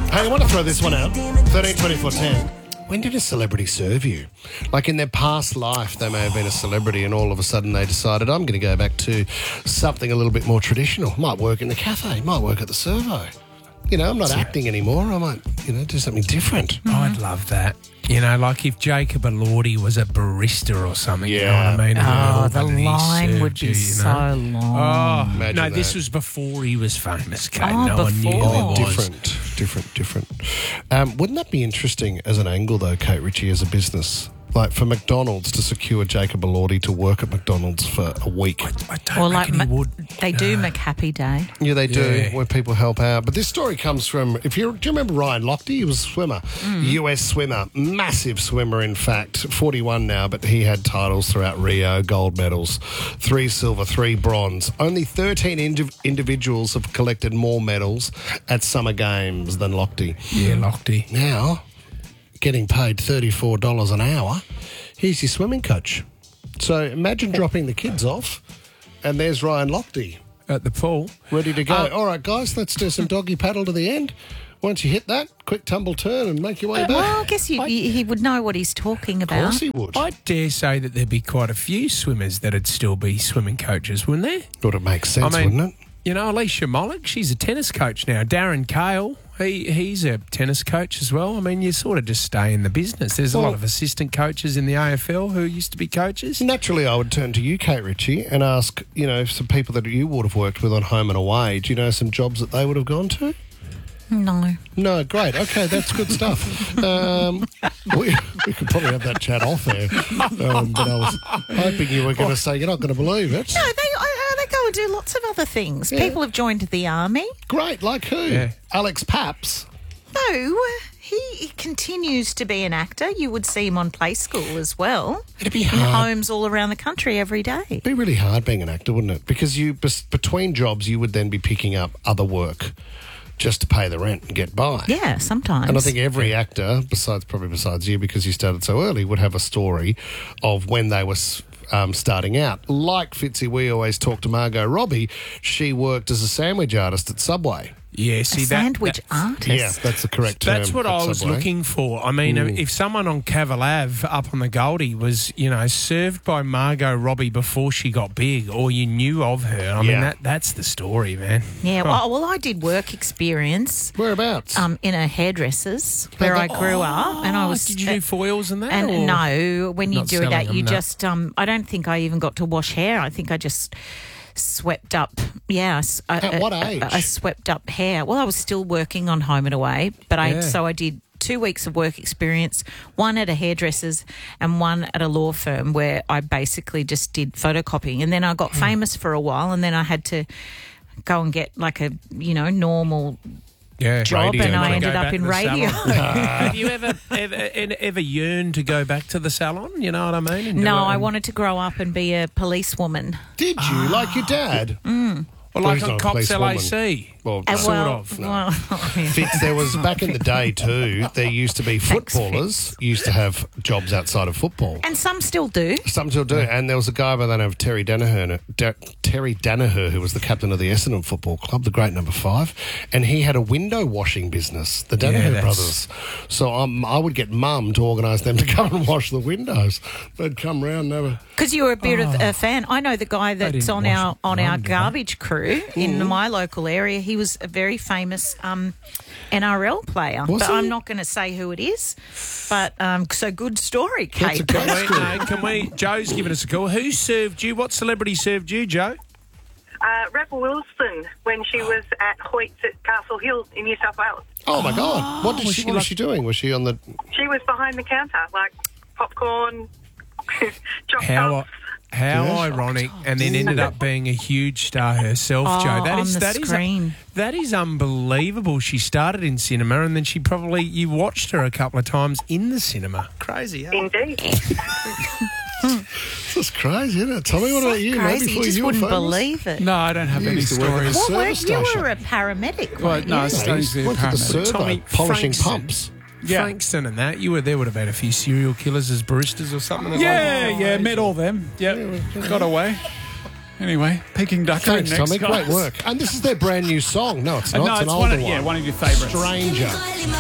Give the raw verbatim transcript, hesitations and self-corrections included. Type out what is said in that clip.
Hey, I want to throw this one out. thirteen twenty-four ten. When did a celebrity serve you? Like in their past life, they may have been a celebrity and all of a sudden they decided, I'm going to go back to something a little bit more traditional. Might work in the cafe, might work at the servo. You know, I'm not acting anymore. I might, you know, do something different. Mm. I'd love that. You know, like if Jacob Elordi was a barista or something, you know what I mean? Oh, the And he line served would be you, you so know? long. Oh, Imagine no, this that. was before he was famous, Kate. Oh, no one knew before. who Oh, he was. different, different, different. Um, wouldn't that be interesting as an angle, though, Kate Ritchie, as a business? Like for McDonald's to secure Jacob Elordi to work at McDonald's for a week. I don't Or like reckon he Ma- would. they do McHappy Day. Yeah, they do, Yeah. where people help out. But this story comes from, if you do you remember Ryan Lochte? He was a swimmer, U S swimmer, massive swimmer, in fact, forty-one now, but he had titles throughout Rio, gold medals, three silver, three bronze. Only thirteen indiv- individuals have collected more medals at Summer Games than Lochte. Yeah, Lochte. Now, getting paid thirty-four dollars an hour, he's your swimming coach. So imagine dropping the kids off, and there's Ryan Lochte. At the pool. Ready to go. Uh, All right, guys, let's do some doggy paddle to the end. Once you hit that, quick tumble turn and make your way back. Well, I guess you, he he would know what he's talking Of about. course he would. I dare say that there'd be quite a few swimmers that'd still be swimming coaches, wouldn't there? Would it make sense, I mean, wouldn't it? You know, Alicia Mollick, she's a tennis coach now. Darren Cale, he he's a tennis coach as well. I mean, you sort of just stay in the business. There's a Well- lot of assistant coaches in the A F L who used to be coaches. Naturally, I would turn to you, Kate Ritchie, and ask, you know, some people that you would have worked with on Home and Away. Do you know some jobs that they would have gone to? No. No, great. Okay, that's good stuff. Um, we, we could probably have that chat off there. Um, but I was hoping you were going to say you're not going to believe it. No, they uh, they go and do lots of other things. Yeah. People have joined the army. Great, like who? Yeah. Alex Paps. No, he, he continues to be an actor. You would see him on Play School as well. It'd be In hard. homes all around the country every day. It'd be really hard being an actor, wouldn't it? Because you, bes- between jobs, you would then be picking up other work just to pay the rent and get by. Yeah, sometimes. And I think every actor, besides probably besides you, because you started so early, would have a story of when they were um, starting out. Like Fitzy, we always talk to Margot Robbie. She worked as a sandwich artist at Subway. Yeah, a see that. sandwich that- artist. Yeah, that's the correct term. That's what at I was Subway. looking for. I mean, if someone on Cavill Ave up on the Goldie was, you know, served by Margot Robbie before she got big, or you knew of her, I mean, Yeah. that that's the story, man. Yeah, well, well, I did work experience Whereabouts? um, in a hairdresser's where I grew up, and I was. Did you do foils and that? And or- no, when you Not do selling that, them, you no. just. Um, I don't think I even got to wash hair. I think I just swept up. Yeah, s- a- At a- what a- age? I swept up hair. Well, I was still working on Home and Away, but I Yeah. so I did two weeks of work experience, one at a hairdresser's and one at a law firm where I basically just did photocopying, and then I got famous for a while, and then I had to go and get like a you know normal yeah, job, radio. and I Wanna ended go up back in to the radio. salon? Have you ever, ever ever yearned to go back to the salon? You know what I mean? And do No, it I and- wanted to grow up and be a policewoman. Did you, like your dad? Well, Well, like he's on not a Cops L A policewoman. C. Well, Uh, no. Sort well, of, no. well, yeah. Fitz, there was back in the day too. There used to be Thanks, footballers used to have jobs outside of football. And some still do. Some still do, and there was a guy by the name of Terry Danaher, Da- Terry Danaher, who was the captain of the Essendon Football Club, the great number five, and he had a window washing business, the Yeah, Danaher that's- brothers. So um, I would get Mum to organise them to come and wash the windows. They'd come round, never. Because you were a bit of a fan. I know the guy that's didn't on wash our it. on Mine our did, eh? garbage crew in my local area. He was a very famous um, N R L player. Was but he? I'm not going to say who it is. But um, so good story, That's a Kate. great Can we, story. no, can we? Joe's giving us a call. Who served you? What celebrity served you, Joe? Uh, Rebel Wilson, when she was at Hoyts at Castle Hill in New South Wales. Oh my God! What did was she? she What was like- she doing? Was she on the? She was behind the counter, like popcorn, chopped How up. how Yeah. ironic, and then ended up being a huge star herself, Oh, Joe. That on is the that is screen. that is unbelievable. She started in cinema, and then she probably you watched her a couple of times in the cinema. Crazy, huh? Indeed. That's crazy, isn't it? Tell me what about you, mate? Crazy. Before You just you were wouldn't famous? believe it. No, I don't have You any used to work at a stories. What were, service you station. were a paramedic, Well, weren't no, you? I Yeah, studied he's to be a worked at the paramedic. servo, Tommy polishing Frankston. pumps. Yeah. Frankston and that. You were there. Would have had a few serial killers as baristas or something. Yeah, yeah, met all them. Yep, got away. Anyway, Peking Duck. Thanks, next, Tommy. guys. Great work. And this is their brand new song. No, it's not. No, it's an it's older one of- one. yeah, one of your favourites. Stranger.